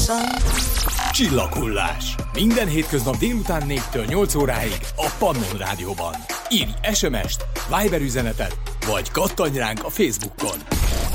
Csillaghullás. Minden hétköznap délután 4-től 8 óráig a Pannon Rádióban. Írj SMS-t, Viber üzenetet, vagy kattanj ránk a Facebookon.